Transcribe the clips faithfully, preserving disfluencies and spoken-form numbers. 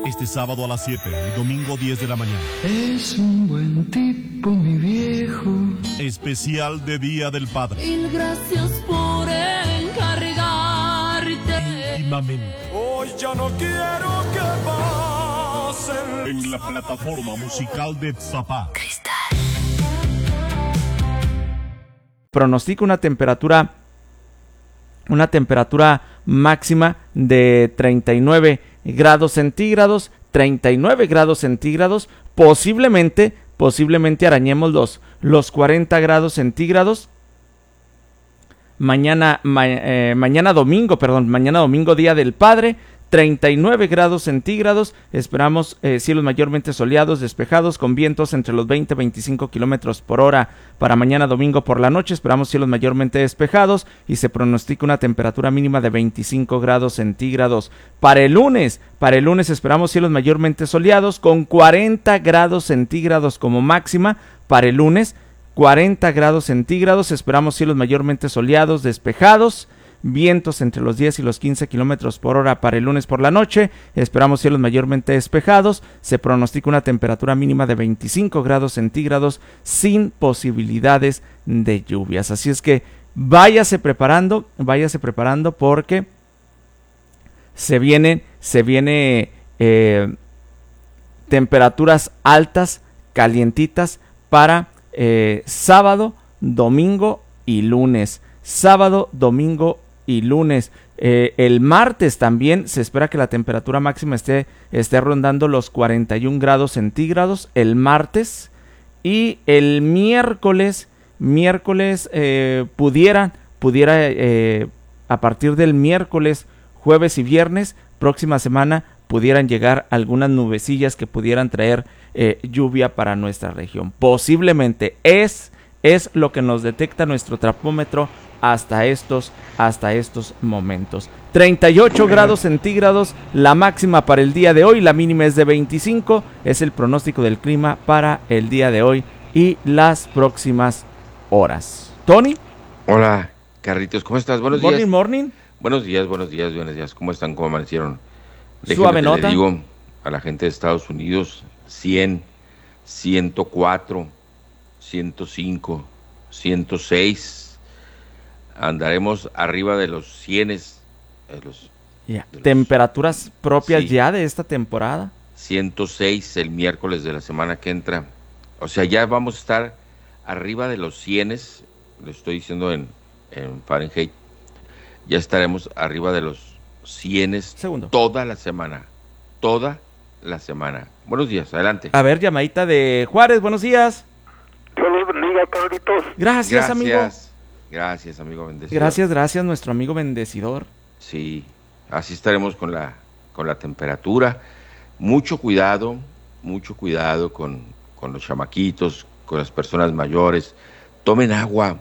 Este sábado a las siete y domingo diez de la mañana. Es un buen tipo, mi viejo. Especial de Día del Padre. Mil gracias por encargarte. Íntimamente. Hoy ya no quiero que pasen. En la plataforma musical de Tzapá. Pronostica una temperatura, una temperatura máxima de treinta y nueve grados centígrados, treinta y nueve grados centígrados, posiblemente, posiblemente arañemos los, los cuarenta grados centígrados. Mañana, ma, eh, mañana domingo, perdón, mañana domingo, Día del Padre, treinta y nueve grados centígrados, esperamos eh, cielos mayormente soleados, despejados, con vientos entre los veinte y veinticinco kilómetros por hora. Para mañana domingo por la noche esperamos cielos mayormente despejados y se pronostica una temperatura mínima de veinticinco grados centígrados. Para el lunes, para el lunes esperamos cielos mayormente soleados con cuarenta grados centígrados como máxima. Para el lunes, cuarenta grados centígrados, esperamos cielos mayormente soleados, despejados, vientos entre los diez y los quince kilómetros por hora para el lunes por la noche, esperamos cielos mayormente despejados, se pronostica una temperatura mínima de veinticinco grados centígrados sin posibilidades de lluvias, así es que váyase preparando, váyase preparando porque se vienen, se viene eh, temperaturas altas, calientitas para eh, sábado, domingo y lunes, sábado, domingo y lunes. Eh, el martes también se espera que la temperatura máxima esté, esté rondando los cuarenta y un grados centígrados el martes, y el miércoles, miércoles eh, pudiera, pudiera eh, a partir del miércoles, jueves y viernes, próxima semana, pudieran llegar algunas nubecillas que pudieran traer eh, lluvia para nuestra región. Posiblemente es, es lo que nos detecta nuestro termómetro hasta estos, hasta estos momentos. treinta y ocho grados centígrados, la máxima para el día de hoy, la mínima es de veinticinco, es el pronóstico del clima para el día de hoy y las próximas horas. Tony. Hola, Carlitos, ¿cómo estás? Buenos morning, días. Morning, Buenos días, buenos días, buenos días. ¿Cómo están? ¿Cómo amanecieron? Suave nota. Le digo a la gente de Estados Unidos, cien, ciento cuatro, ciento cinco, ciento seis. Andaremos arriba de los cienes. De los, yeah. de los, temperaturas propias sí. ya de esta temporada. ciento seis el miércoles de la semana que entra. O sea, ya vamos a estar arriba de los cienes. Lo estoy diciendo en, en Fahrenheit. Ya estaremos arriba de los cienes Segundo. toda la semana. Toda la semana. Buenos días, adelante. A ver, llamadita de Juárez, buenos días. Dios los bendiga, Carlitos. Gracias, Gracias, amigo. gracias, amigo bendecido. Gracias, gracias, nuestro amigo bendecidor. Sí, así estaremos con la, con la temperatura. Mucho cuidado, mucho cuidado con, con los chamaquitos, con las personas mayores. Tomen agua,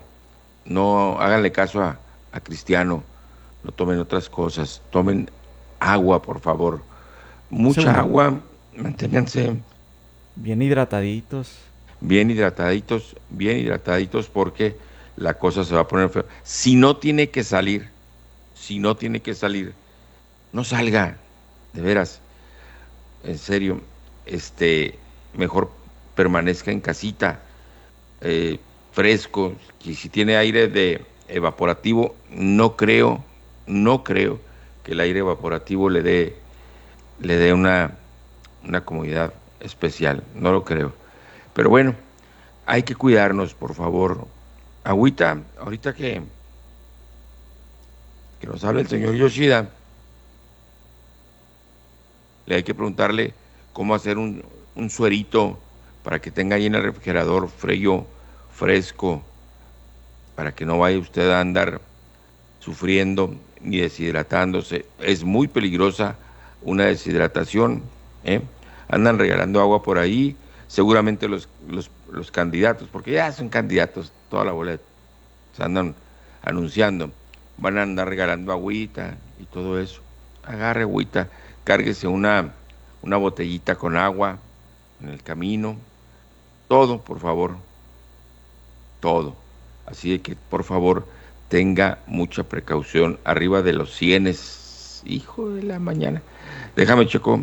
no háganle caso a, a Cristiano, no tomen otras cosas, tomen agua, por favor. Mucha Segundo. agua, manténganse Bien hidrataditos. bien hidrataditos, bien hidrataditos porque la cosa se va a poner fea. Si no tiene que salir, si no tiene que salir, no salga, de veras, en serio, este, mejor permanezca en casita, eh, fresco, y si tiene aire de evaporativo, no creo, no creo que el aire evaporativo le dé, le dé una, una comodidad especial, no lo creo. Pero bueno, hay que cuidarnos, por favor. Agüita, ahorita que, que nos habla el señor Yoshida, le hay que preguntarle cómo hacer un, un suerito para que tenga ahí en el refrigerador frío, fresco, para que no vaya usted a andar sufriendo ni deshidratándose. Es muy peligrosa una deshidratación, ¿eh? Andan regalando agua por ahí, seguramente los, los, los candidatos, porque ya son candidatos, toda la boleta, se andan anunciando, van a andar regalando agüita y todo eso. Agarre agüita, cárguese una, una botellita con agua en el camino, todo, por favor, todo. Así de que, por favor, tenga mucha precaución arriba de los cienes. Hijo de la mañana. Déjame, Checo,